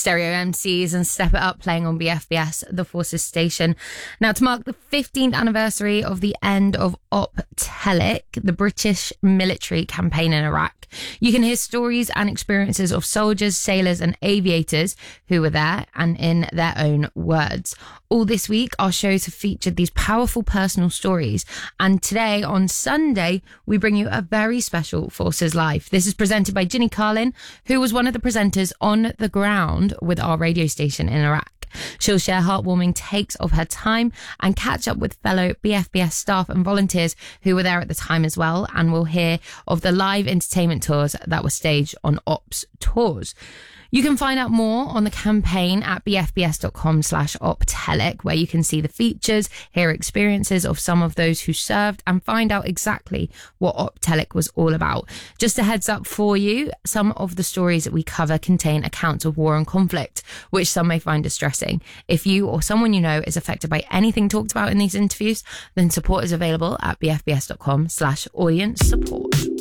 Stereo MCs and Step It Up playing on BFBS, the Forces station. Now, to mark the 15th anniversary of the end of Op Telic, the British military campaign in Iraq, you can hear stories and experiences of soldiers, sailors and aviators who were there and in their own words. All this week, our shows have featured these powerful personal stories. And today, on Sunday, we bring you a very special Forces Life. This is presented by Ginny Carlin, who was one of the presenters on the ground with our radio station in Iraq. She'll share heartwarming takes of her time and catch up with fellow BFBS staff and volunteers who were there at the time as well. And we'll hear of the live entertainment tours that were staged on Ops Tours. You can find out more on the campaign at bfbs.com/optelic, where you can see the features, hear experiences of some of those who served, and find out exactly what Optelic was all about. Just a heads up for you, some of the stories that we cover contain accounts of war and conflict, which some may find distressing. If you or someone you know is affected by anything talked about in these interviews, then support is available at bfbs.com/audience support.